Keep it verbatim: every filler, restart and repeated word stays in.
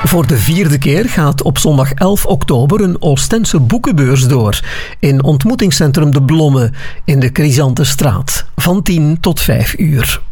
Voor de vierde keer gaat op zondag elf oktober een Oostense boekenbeurs door in ontmoetingscentrum De Blomme in de Crisantenstraat van tien tot vijf uur.